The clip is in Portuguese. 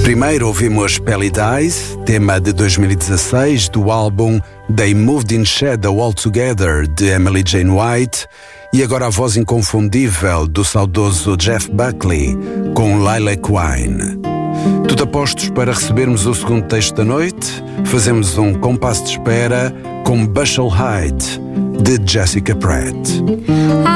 Primeiro ouvimos Pelly Dies, tema de 2016 do álbum They Moved in Shadow All Together, de Emily Jane White, e agora a voz inconfundível do saudoso Jeff Buckley com Lilac Wine. Tudo a postos para recebermos o segundo texto da noite? Fazemos um compasso de espera com Bushel Height, de Jessica Pratt.